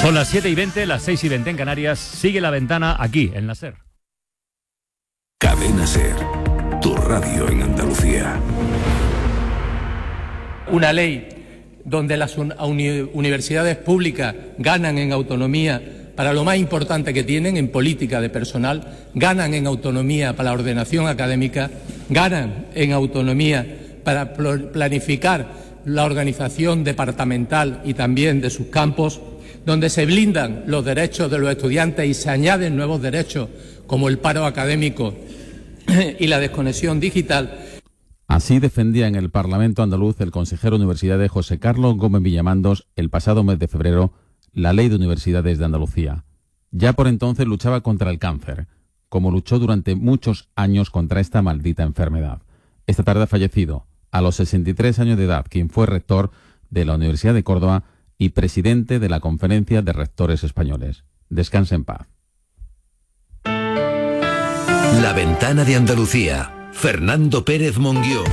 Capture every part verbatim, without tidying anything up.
Son las siete y veinte, las seis y veinte en Canarias. Sigue La Ventana aquí, en la SER. Cadena SER, tu radio en Andalucía. Una ley donde las uni- universidades públicas ganan en autonomía para lo más importante que tienen en política de personal, ganan en autonomía para la ordenación académica, ganan en autonomía para planificar la organización departamental y también de sus campos, donde se blindan los derechos de los estudiantes y se añaden nuevos derechos como el paro académico y la desconexión digital. Así defendía en el Parlamento andaluz el consejero de Universidades José Carlos Gómez Villamandos el pasado mes de febrero la Ley de Universidades de Andalucía. Ya por entonces luchaba contra el cáncer, como luchó durante muchos años contra esta maldita enfermedad. Esta tarde ha fallecido, a los sesenta y tres años de edad, quien fue rector de la Universidad de Córdoba y presidente de la Conferencia de Rectores Españoles. Descanse en paz. La Ventana de Andalucía. Fernando Pérez Monguió.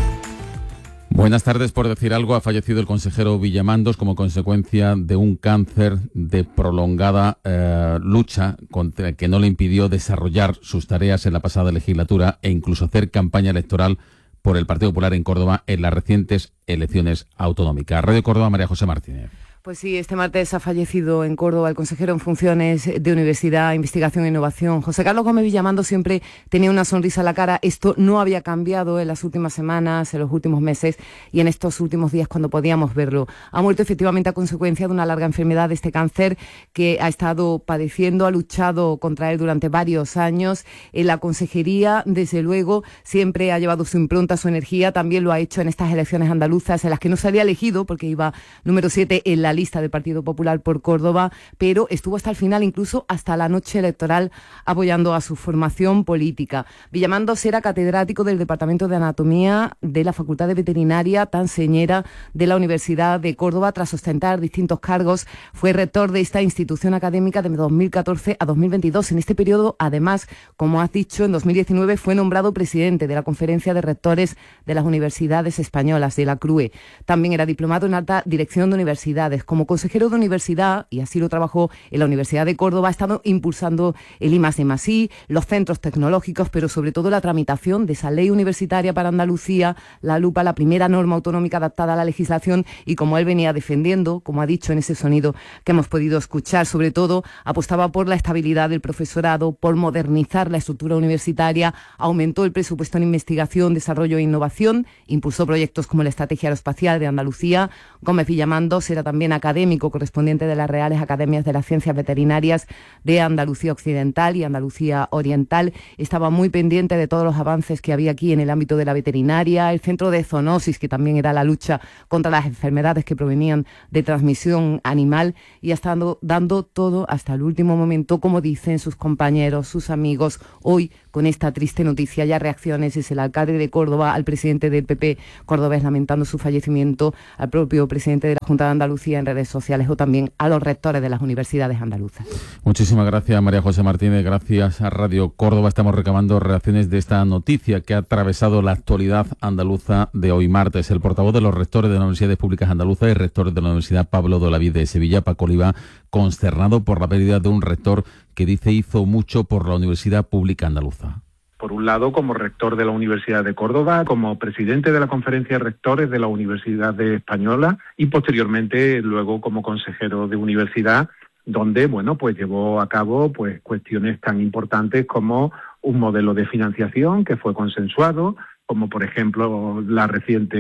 Buenas tardes. Por decir algo, ha fallecido el consejero Villamandos como consecuencia de un cáncer de prolongada eh, lucha contra, que no le impidió desarrollar sus tareas en la pasada legislatura e incluso hacer campaña electoral por el Partido Popular en Córdoba en las recientes elecciones autonómicas. Radio Córdoba, María José Martínez. Pues sí, este martes ha fallecido en Córdoba el consejero en funciones de Universidad, Investigación e Innovación. José Carlos Gómez Villamandos siempre tenía una sonrisa en la cara. Esto no había cambiado en las últimas semanas, en los últimos meses y en estos últimos días cuando podíamos verlo. Ha muerto efectivamente a consecuencia de una larga enfermedad, de este cáncer que ha estado padeciendo, ha luchado contra él durante varios años. En la consejería, desde luego, siempre ha llevado su impronta, su energía. También lo ha hecho en estas elecciones andaluzas en las que no se había elegido porque iba número siete en la lista del Partido Popular por Córdoba, pero estuvo hasta el final, incluso hasta la noche electoral, apoyando a su formación política. Villamandos era catedrático del Departamento de Anatomía de la Facultad de Veterinaria Tan Señera de la Universidad de Córdoba. Tras ostentar distintos cargos, fue rector de esta institución académica de dos mil catorce a dos mil veintidós. En este periodo, además, como has dicho, en dos mil diecinueve fue nombrado presidente de la Conferencia de Rectores de las Universidades Españolas, de la C R U E. También era diplomado en Alta Dirección de Universidades. Como consejero de universidad, y así lo trabajó en la Universidad de Córdoba, ha estado impulsando el I más D más I, los centros tecnológicos, pero sobre todo la tramitación de esa ley universitaria para Andalucía, la LUPA, la primera norma autonómica adaptada a la legislación, y como él venía defendiendo, como ha dicho en ese sonido que hemos podido escuchar, sobre todo apostaba por la estabilidad del profesorado, por modernizar la estructura universitaria, aumentó el presupuesto en investigación, desarrollo e innovación, impulsó proyectos como la Estrategia Aeroespacial de Andalucía. Gómez Villamandos era también académico correspondiente de las Reales Academias de las Ciencias Veterinarias de Andalucía Occidental y Andalucía Oriental. Estaba muy pendiente de todos los avances que había aquí en el ámbito de la veterinaria, el centro de zoonosis, que también era la lucha contra las enfermedades que provenían de transmisión animal, y ha estado dando todo hasta el último momento, como dicen sus compañeros, sus amigos. Hoy, con esta triste noticia, ya reacciones es el alcalde de Córdoba, al presidente del P P cordobés lamentando su fallecimiento, al propio presidente de la Junta de Andalucía en redes sociales, o también a los rectores de las universidades andaluzas. Muchísimas gracias, María José Martínez. Gracias a Radio Córdoba. Estamos recabando reacciones de esta noticia que ha atravesado la actualidad andaluza de hoy martes. El portavoz de los rectores de las universidades públicas andaluzas y rectores de la Universidad Pablo de Olavide de Sevilla, Paco Oliva, consternado por la pérdida de un rector que dice hizo mucho por la Universidad Pública Andaluza. Por un lado, como rector de la Universidad de Córdoba, como presidente de la Conferencia de Rectores de la Universidad Española y posteriormente luego como consejero de universidad, donde bueno pues llevó a cabo pues cuestiones tan importantes como un modelo de financiación que fue consensuado, como por ejemplo la reciente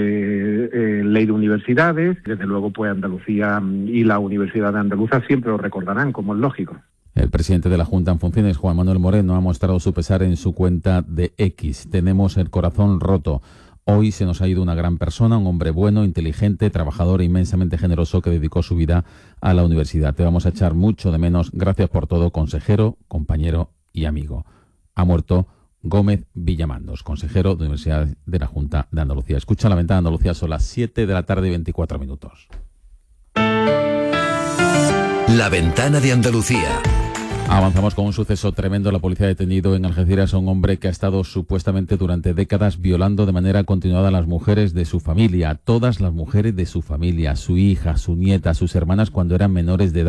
eh, ley de universidades. Desde luego pues Andalucía y la Universidad de Andaluza siempre lo recordarán, como es lógico. El presidente de la Junta en funciones, Juan Manuel Moreno, ha mostrado su pesar en su cuenta de X. Tenemos el corazón roto. Hoy se nos ha ido una gran persona, un hombre bueno, inteligente, trabajador e inmensamente generoso que dedicó su vida a la universidad. Te vamos a echar mucho de menos. Gracias por todo, consejero, compañero y amigo. Ha muerto Gómez Villamandos, consejero de Universidad de la Junta de Andalucía. Escucha La Ventana de Andalucía, son las siete de la tarde y veinticuatro minutos. La Ventana de Andalucía. Avanzamos con un suceso tremendo. La policía ha detenido en Algeciras a un hombre que ha estado supuestamente durante décadas violando de manera continuada a las mujeres de su familia, a todas las mujeres de su familia, su hija, su nieta, sus hermanas cuando eran menores de edad.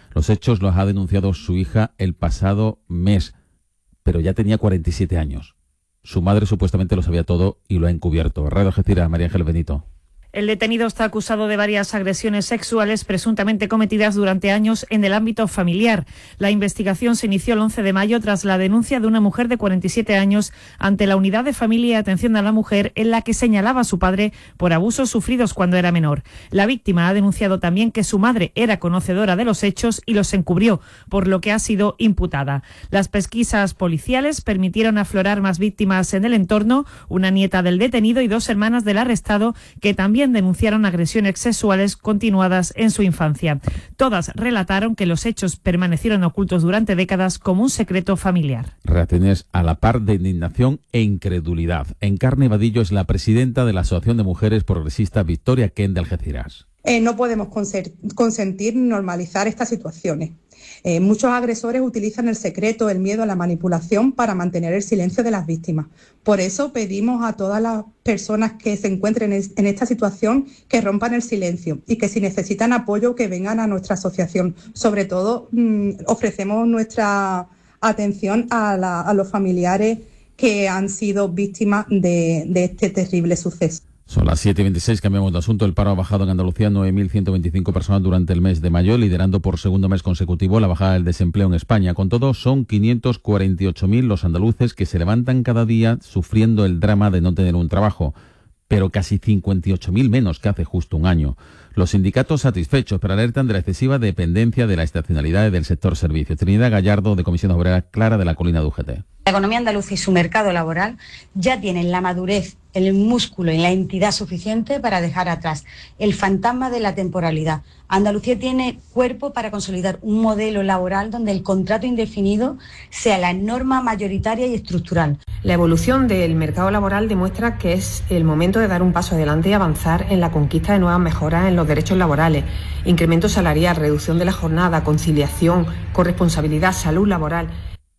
Los hechos los ha denunciado su hija el pasado mes, pero ya tenía cuarenta y siete años. Su madre supuestamente lo sabía todo y lo ha encubierto. Radio Algeciras, María Ángel Benito. El detenido está acusado de varias agresiones sexuales presuntamente cometidas durante años en el ámbito familiar. La investigación se inició el once de mayo tras la denuncia de una mujer de cuarenta y siete años ante la Unidad de Familia y Atención a la Mujer, en la que señalaba a su padre por abusos sufridos cuando era menor. La víctima ha denunciado también que su madre era conocedora de los hechos y los encubrió, por lo que ha sido imputada. Las pesquisas policiales permitieron aflorar más víctimas en el entorno, una nieta del detenido y dos hermanas del arrestado, que también denunciaron agresiones sexuales continuadas en su infancia. Todas relataron que los hechos permanecieron ocultos durante décadas como un secreto familiar. Reacciones a la par de indignación e incredulidad. Encarna Vadillo es la presidenta de la Asociación de Mujeres Progresistas Victoria Kent de Algeciras. Eh, no podemos consentir normalizar estas situaciones. Eh, muchos agresores utilizan el secreto, el miedo, la manipulación para mantener el silencio de las víctimas. Por eso pedimos a todas las personas que se encuentren en, en esta situación que rompan el silencio y que si necesitan apoyo que vengan a nuestra asociación. Sobre todo mmm, ofrecemos nuestra atención a, la, a los familiares que han sido víctimas de, de este terrible suceso. Son las siete y veintiséis, cambiamos de asunto. El paro ha bajado en Andalucía nueve mil ciento veinticinco personas durante el mes de mayo, liderando por segundo mes consecutivo la bajada del desempleo en España. Con todo, son quinientos cuarenta y ocho mil los andaluces que se levantan cada día sufriendo el drama de no tener un trabajo, pero casi cincuenta y ocho mil menos que hace justo un año. Los sindicatos satisfechos, pero alertan de la excesiva dependencia de la estacionalidad del sector servicios. Trinidad Gallardo, de Comisiones Obreras, Clara de la Colina de U G T. La economía andaluza y su mercado laboral ya tienen la madurez, el músculo y la entidad suficiente para dejar atrás el fantasma de la temporalidad. Andalucía tiene cuerpo para consolidar un modelo laboral donde el contrato indefinido sea la norma mayoritaria y estructural. La evolución del mercado laboral demuestra que es el momento de dar un paso adelante y avanzar en la conquista de nuevas mejoras en los derechos laborales, incremento salarial, reducción de la jornada, conciliación, corresponsabilidad, salud laboral.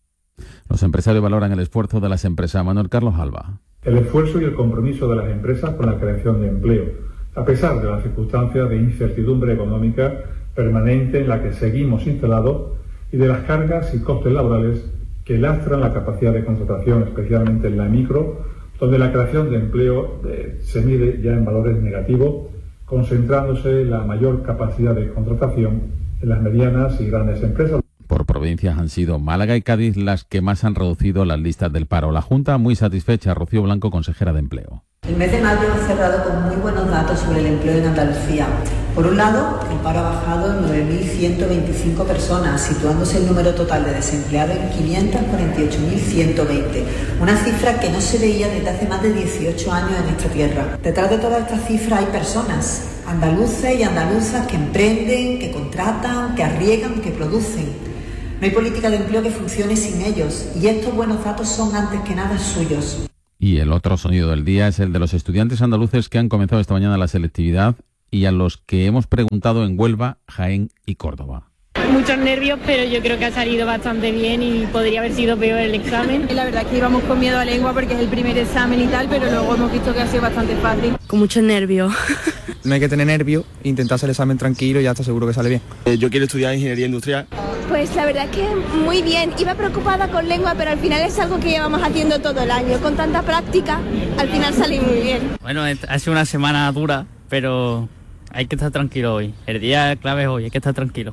Los empresarios valoran el esfuerzo de las empresas. Manuel Carlos Alba. El esfuerzo y el compromiso de las empresas con la creación de empleo, a pesar de las circunstancias de incertidumbre económica permanente en la que seguimos instalados y de las cargas y costes laborales que lastran la capacidad de contratación, especialmente en la micro, donde la creación de empleo eh, se mide ya en valores negativos, concentrándose la mayor capacidad de contratación en las medianas y grandes empresas. Por provincias han sido Málaga y Cádiz las que más han reducido las listas del paro. La Junta muy satisfecha. Rocío Blanco, consejera de Empleo. El mes de mayo ha cerrado con muy buenos datos sobre el empleo en Andalucía. Por un lado, el paro ha bajado en nueve mil ciento veinticinco personas, situándose el número total de desempleados en quinientos cuarenta y ocho mil ciento veinte, una cifra que no se veía desde hace más de dieciocho años en esta tierra. Detrás de todas estas cifras hay personas, andaluces y andaluzas que emprenden, que contratan, que arriesgan, que producen. No hay política de empleo que funcione sin ellos, y estos buenos datos son antes que nada suyos. Y el otro sonido del día es el de los estudiantes andaluces que han comenzado esta mañana la selectividad y a los que hemos preguntado en Huelva, Jaén y Córdoba. Muchos nervios, pero yo creo que ha salido bastante bien y podría haber sido peor el examen. La verdad es que íbamos con miedo a lengua porque es el primer examen y tal, pero luego hemos visto que ha sido bastante fácil. Con muchos nervios. No hay que tener nervios, intentar hacer el examen tranquilo y ya está seguro que sale bien. Eh, yo quiero estudiar ingeniería industrial. Pues la verdad es que muy bien. Iba preocupada con lengua, pero al final es algo que llevamos haciendo todo el año. Con tanta práctica, al final salí muy bien. Bueno, ha sido una semana dura, pero hay que estar tranquilo hoy. El día clave es hoy, hay que estar tranquilo.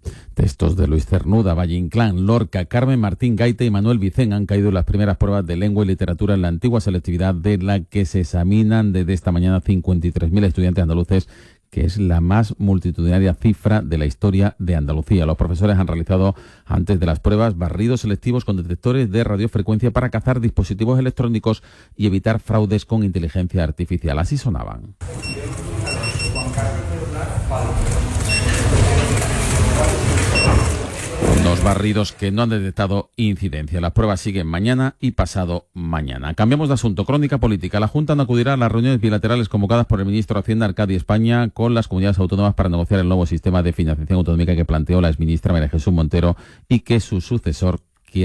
Textos de Luis Cernuda, Valle Inclán, Lorca, Carmen Martín Gaite y Manuel Vicén han caído en las primeras pruebas de lengua y literatura en la antigua selectividad de la que se examinan desde esta mañana cincuenta y tres mil estudiantes andaluces, que es la más multitudinaria cifra de la historia de Andalucía. Los profesores han realizado antes de las pruebas barridos selectivos con detectores de radiofrecuencia para cazar dispositivos electrónicos y evitar fraudes con inteligencia artificial. Así sonaban. Los barridos que no han detectado incidencia. Las pruebas siguen mañana y pasado mañana. Cambiamos de asunto. Crónica política. La Junta no acudirá a las reuniones bilaterales convocadas por el ministro de Hacienda, Arcadi España, con las comunidades autónomas para negociar el nuevo sistema de financiación autonómica que planteó la exministra María Jesús Montero y que su sucesor quiere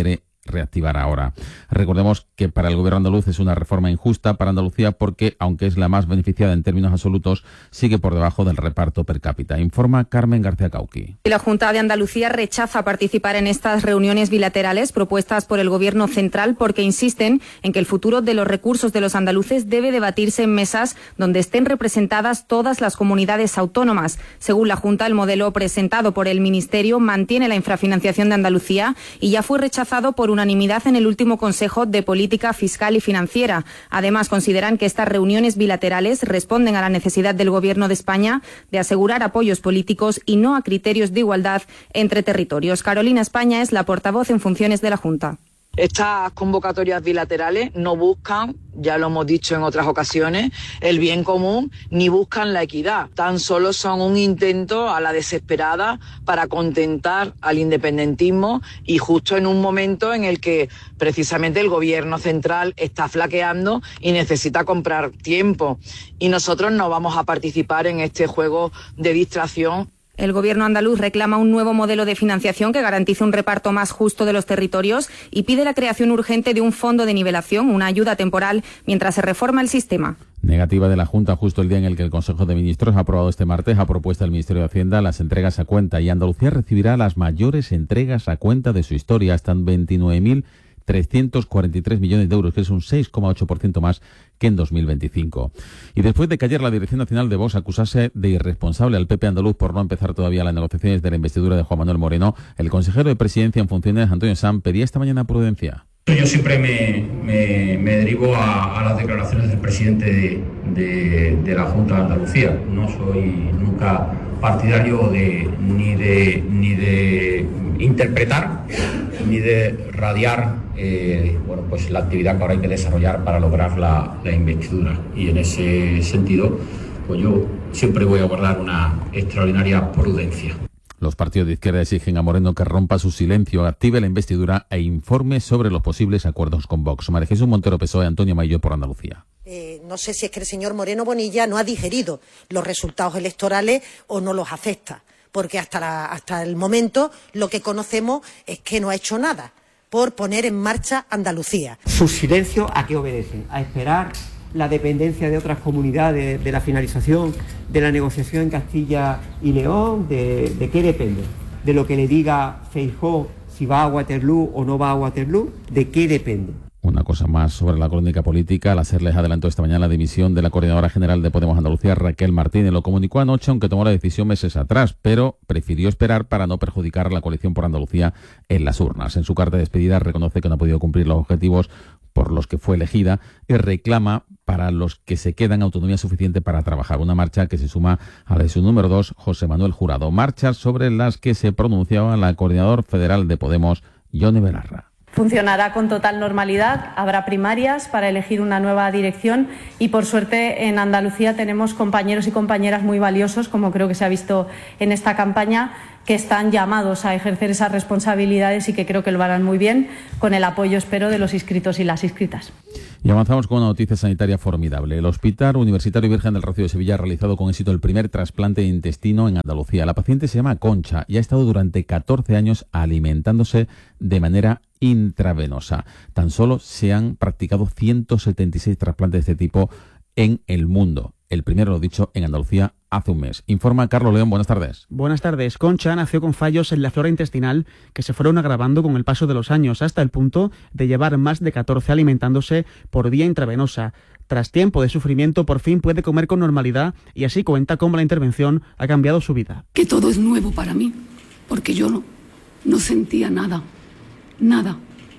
reactivar ahora. Recordemos que para el gobierno andaluz es una reforma injusta para Andalucía porque, aunque es la más beneficiada en términos absolutos, sigue por debajo del reparto per cápita. Informa Carmen García Cauqui. La Junta de Andalucía rechaza participar en estas reuniones bilaterales propuestas por el gobierno central porque insisten en que el futuro de los recursos de los andaluces debe debatirse en mesas donde estén representadas todas las comunidades autónomas. Según la Junta, el modelo presentado por el Ministerio mantiene la infrafinanciación de Andalucía y ya fue rechazado por unanimidad en el último Consejo de Política Fiscal y Financiera. Además, consideran que estas reuniones bilaterales responden a la necesidad del Gobierno de España de asegurar apoyos políticos y no a criterios de igualdad entre territorios. Carolina España es la portavoz en funciones de la Junta. Estas convocatorias bilaterales no buscan, ya lo hemos dicho en otras ocasiones, el bien común ni buscan la equidad. Tan solo son un intento a la desesperada para contentar al independentismo y justo en un momento en el que precisamente el gobierno central está flaqueando y necesita comprar tiempo. Y nosotros no vamos a participar en este juego de distracción. El Gobierno andaluz reclama un nuevo modelo de financiación que garantice un reparto más justo de los territorios y pide la creación urgente de un fondo de nivelación, una ayuda temporal, mientras se reforma el sistema. Negativa de la Junta justo el día en el que el Consejo de Ministros ha aprobado este martes a propuesta del Ministerio de Hacienda las entregas a cuenta, y Andalucía recibirá las mayores entregas a cuenta de su historia, hasta en veintinueve mil trescientos cuarenta y tres millones de euros, que es un seis coma ocho por ciento más que en dos mil veinticinco. Y después de que ayer la Dirección Nacional de Vox acusase de irresponsable al P P andaluz por no empezar todavía las negociaciones de la investidura de Juan Manuel Moreno, el consejero de Presidencia en funciones, Antonio Sanz, pedía esta mañana prudencia. Yo siempre me, me, me derivo a, a las declaraciones del presidente de, de, de la Junta de Andalucía. No soy nunca partidario de ni de ni de interpretar ni de radiar eh, bueno, pues la actividad que ahora hay que desarrollar para lograr la, la investidura. Y en ese sentido, pues yo siempre voy a guardar una extraordinaria prudencia. Los partidos de izquierda exigen a Moreno que rompa su silencio, active la investidura e informe sobre los posibles acuerdos con Vox. María Jesús Montero, P S O E, Antonio Mailló por Andalucía. Eh, no sé si es que el señor Moreno Bonilla no ha digerido los resultados electorales o no los acepta, porque hasta, la, hasta el momento lo que conocemos es que no ha hecho nada por poner en marcha Andalucía. ¿Su silencio a qué obedece? ¿A esperar la dependencia de otras comunidades de la finalización de la negociación en Castilla y León? ¿De, de qué depende? ¿De lo que le diga Feijóo si va a Waterloo o no va a Waterloo? ¿De qué depende? Una cosa más sobre la crónica política. La SER les adelantó esta mañana la dimisión de la coordinadora general de Podemos Andalucía, Raquel Martínez. Lo comunicó anoche, aunque tomó la decisión meses atrás, pero prefirió esperar para no perjudicar a la coalición por Andalucía en las urnas. En su carta de despedida reconoce que no ha podido cumplir los objetivos por los que fue elegida y reclama para los que se quedan autonomía suficiente para trabajar. Una marcha que se suma a la de su número dos, José Manuel Jurado. Marchas sobre las que se pronunciaba la coordinadora federal de Podemos, Yone Belarra. Funcionará con total normalidad, habrá primarias para elegir una nueva dirección y, por suerte, en Andalucía tenemos compañeros y compañeras muy valiosos, como creo que se ha visto en esta campaña, que están llamados a ejercer esas responsabilidades y que creo que lo harán muy bien, con el apoyo, espero, de los inscritos y las inscritas. Y avanzamos con una noticia sanitaria formidable. El Hospital Universitario Virgen del Rocío de Sevilla ha realizado con éxito el primer trasplante de intestino en Andalucía. La paciente se llama Concha y ha estado durante catorce años alimentándose de manera intravenosa. Tan solo se han practicado ciento setenta y seis trasplantes de este tipo en el mundo. El primero, lo dicho, en Andalucía hace un mes. Informa Carlos León, buenas tardes. Buenas tardes. Concha nació con fallos en la flora intestinal que se fueron agravando con el paso de los años, hasta el punto de llevar más de catorce alimentándose por vía intravenosa. Tras tiempo de sufrimiento, por fin puede comer con normalidad y así cuenta cómo la intervención ha cambiado su vida. Que todo es nuevo para mí, porque yo no, no sentía nada, nada.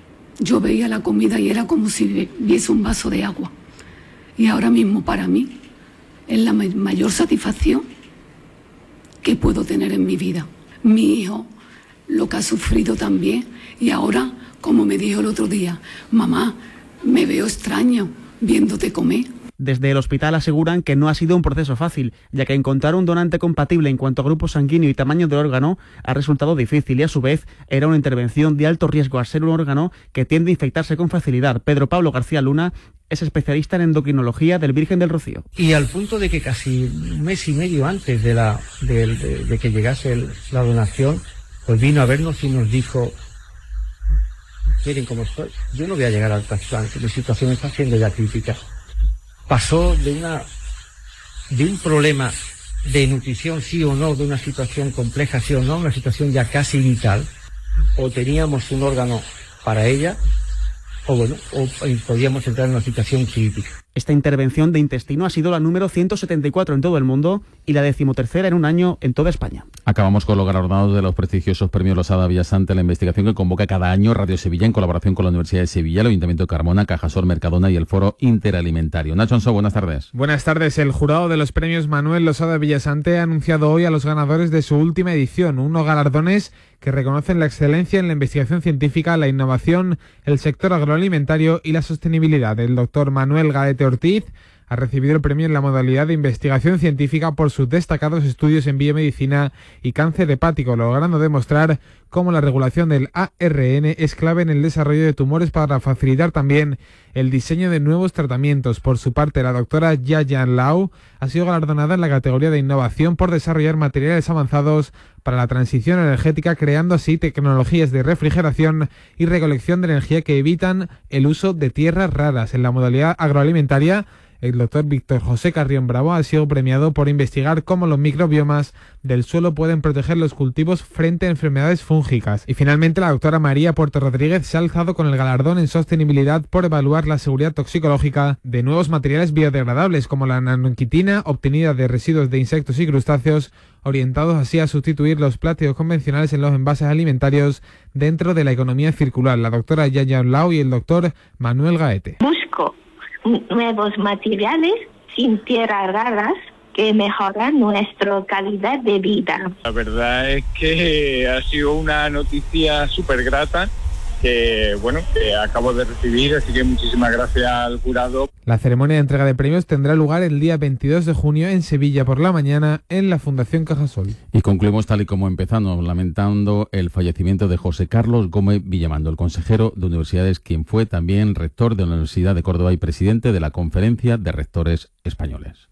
Yo veía la comida y era como si viese un vaso de agua. Y ahora mismo para mí es la mayor satisfacción que puedo tener en mi vida. Mi hijo, lo que ha sufrido también, y ahora, como me dijo el otro día, mamá, me veo extraño viéndote comer. Desde el hospital aseguran que no ha sido un proceso fácil, ya que encontrar un donante compatible en cuanto a grupo sanguíneo y tamaño del órgano ha resultado difícil y a su vez era una intervención de alto riesgo al ser un órgano que tiende a infectarse con facilidad. Pedro Pablo García Luna es especialista en endocrinología del Virgen del Rocío. Y al punto de que casi un mes y medio antes de, la, de, de, de que llegase el, la donación, pues vino a vernos y nos dijo: miren cómo estoy, yo no voy a llegar al trasplante, mi situación está siendo ya crítica. Pasó de una de un problema de nutrición sí o no, de una situación compleja sí o no, una situación ya casi vital, o teníamos un órgano para ella, o bueno, o podíamos entrar en una situación crítica. Esta intervención de intestino ha sido la número ciento setenta y cuatro en todo el mundo y la decimotercera en un año en toda España. Acabamos con los galardonados de los prestigiosos premios Losada Villasante, la investigación que convoca cada año Radio Sevilla en colaboración con la Universidad de Sevilla, el Ayuntamiento de Carmona, Cajasol, Mercadona y el Foro Interalimentario. Nacho Ansó, buenas tardes. Buenas tardes. El jurado de los premios Manuel Losada Villasante ha anunciado hoy a los ganadores de su última edición, unos galardones que reconocen la excelencia en la investigación científica, la innovación, el sector agroalimentario y la sostenibilidad. El doctor Manuel Gaete Ortiz ha recibido el premio en la modalidad de investigación científica por sus destacados estudios en biomedicina y cáncer hepático, logrando demostrar cómo la regulación del A R N es clave en el desarrollo de tumores para facilitar también el diseño de nuevos tratamientos. Por su parte, la doctora Yayan Lau ha sido galardonada en la categoría de innovación por desarrollar materiales avanzados para la transición energética, creando así tecnologías de refrigeración y recolección de energía que evitan el uso de tierras raras. En la modalidad agroalimentaria, el doctor Víctor José Carrión Bravo ha sido premiado por investigar cómo los microbiomas del suelo pueden proteger los cultivos frente a enfermedades fúngicas. Y finalmente, la doctora María Puerto Rodríguez se ha alzado con el galardón en sostenibilidad por evaluar la seguridad toxicológica de nuevos materiales biodegradables como la nanoquitina obtenida de residuos de insectos y crustáceos, orientados así a sustituir los plásticos convencionales en los envases alimentarios dentro de la economía circular. La doctora Yaya Lau y el doctor Manuel Gaete. Busco nuevos materiales sin tierras raras que mejoran nuestra calidad de vida. La verdad es que ha sido una noticia súper grata que, bueno, que acabo de recibir, así que muchísimas gracias al jurado. La ceremonia de entrega de premios tendrá lugar el día veintidós de junio en Sevilla por la mañana en la Fundación Cajasol. Y concluimos tal y como empezamos, lamentando el fallecimiento de José Carlos Gómez Villamando, el consejero de Universidades, quien fue también rector de la Universidad de Córdoba y presidente de la Conferencia de Rectores Españoles.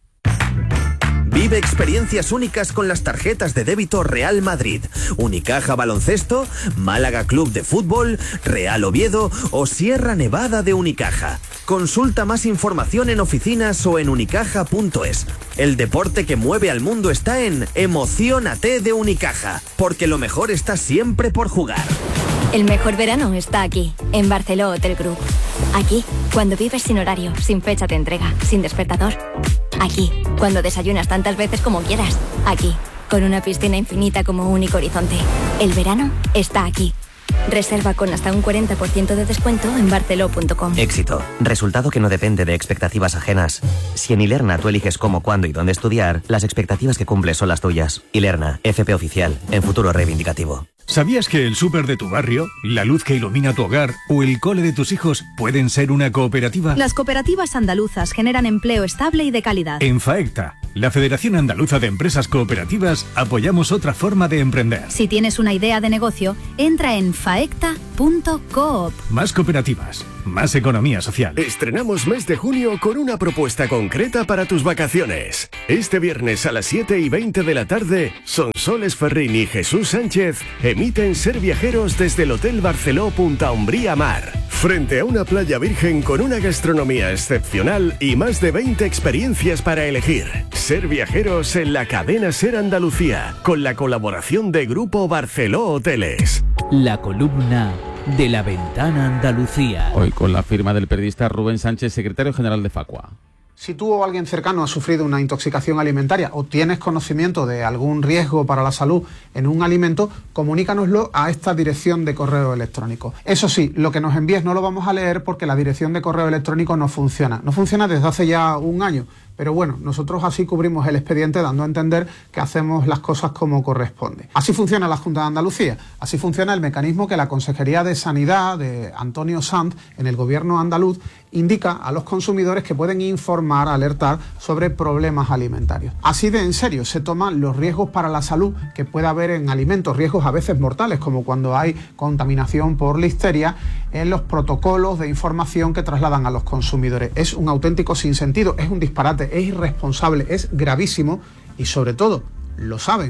Vive experiencias únicas con las tarjetas de débito Real Madrid, Unicaja Baloncesto, Málaga Club de Fútbol, Real Oviedo o Sierra Nevada de Unicaja. Consulta más información en oficinas o en unicaja punto es. El deporte que mueve al mundo está en Emociónate de Unicaja, porque lo mejor está siempre por jugar. El mejor verano está aquí, en Barceló Hotel Group. Aquí, cuando vives sin horario, sin fecha de entrega, sin despertador. Aquí, cuando desayunas tantas veces como quieras. Aquí, con una piscina infinita como único horizonte. El verano está aquí. Reserva con hasta un cuarenta por ciento de descuento en barceló punto com. Éxito. Resultado que no depende de expectativas ajenas. Si en Ilerna tú eliges cómo, cuándo y dónde estudiar, las expectativas que cumples son las tuyas. Ilerna, F P oficial, en futuro reivindicativo. ¿Sabías que el súper de tu barrio, la luz que ilumina tu hogar o el cole de tus hijos pueden ser una cooperativa? Las cooperativas andaluzas generan empleo estable y de calidad. En FAECTA, la Federación Andaluza de Empresas Cooperativas, apoyamos otra forma de emprender. Si tienes una idea de negocio, entra en faecta punto coop. Más cooperativas, más economía social. Estrenamos mes de junio con una propuesta concreta para tus vacaciones. Este viernes a las siete y veinte de la tarde, Sonsoles Ferrín y Jesús Sánchez emiten Ser Viajeros desde el Hotel Barceló Punta Umbría Mar, frente a una playa virgen con una gastronomía excepcional y más de veinte experiencias para elegir. Ser Viajeros en la cadena Ser Andalucía, con la colaboración de Grupo Barceló Hoteles. La columna de La Ventana Andalucía. Hoy con la firma del periodista Rubén Sánchez, secretario general de Facua. Si tú o alguien cercano ha sufrido una intoxicación alimentaria o tienes conocimiento de algún riesgo para la salud en un alimento, comunícanoslo a esta dirección de correo electrónico. Eso sí, lo que nos envíes no lo vamos a leer porque la dirección de correo electrónico no funciona. No funciona desde hace ya un año. Pero bueno, nosotros así cubrimos el expediente dando a entender que hacemos las cosas como corresponde. Así funciona la Junta de Andalucía, así funciona el mecanismo que la Consejería de Sanidad de Antonio Sanz en el gobierno andaluz indica a los consumidores que pueden informar, alertar sobre problemas alimentarios. Así de en serio se toman los riesgos para la salud que puede haber en alimentos, riesgos a veces mortales, como cuando hay contaminación por listeria, en los protocolos de información que trasladan a los consumidores. Es un auténtico sinsentido, es un disparate, es irresponsable, es gravísimo y sobre todo, lo saben.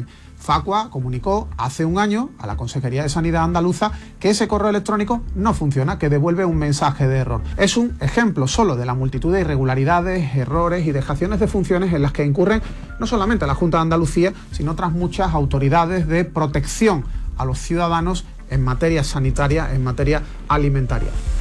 Facua comunicó hace un año a la Consejería de Sanidad andaluza que ese correo electrónico no funciona, que devuelve un mensaje de error. Es un ejemplo solo de la multitud de irregularidades, errores y dejaciones de funciones en las que incurren no solamente la Junta de Andalucía, sino otras muchas autoridades de protección a los ciudadanos en materia sanitaria, en materia alimentaria.